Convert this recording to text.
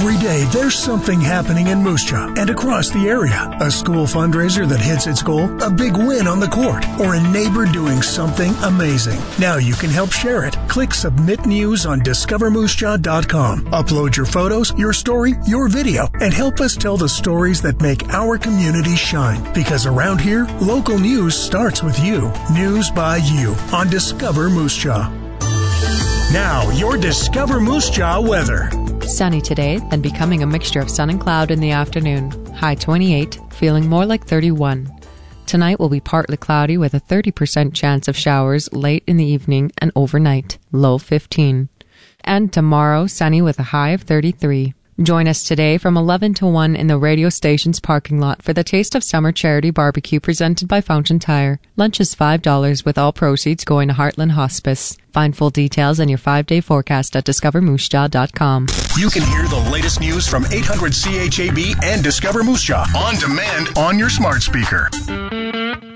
Every day, there's something happening in Moose Jaw and across the area. A school fundraiser that hits its goal, a big win on the court, or a neighbor doing something amazing. Now you can help share it. Click Submit News on DiscoverMooseJaw.com. Upload your photos, your story, your video, and help us tell the stories that make our community shine. Because around here, local news starts with you. News by you on Discover Moose Jaw. Now, your Discover Moose Jaw weather. Sunny today, then becoming a mixture of sun and cloud in the afternoon. High 28, feeling more like 31. Tonight will be partly cloudy with a 30% chance of showers late in the evening and overnight. Low 15. And tomorrow, sunny with a high of 33. Join us today from 11 to 1 in the radio station's parking lot for the Taste of Summer charity barbecue presented by Fountain Tire. Lunch is $5 with all proceeds going to Heartland Hospice. Find full details and your 5-day forecast at discovermoosejaw.com. You can hear the latest news from 800 CHAB and Discover Moose Jaw on demand on your smart speaker.